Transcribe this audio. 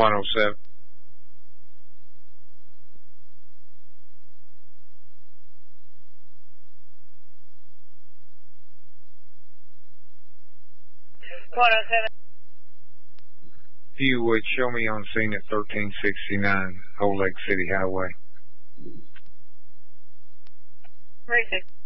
107. If you would show me on scene at 1369 Old Lake City Highway. 36.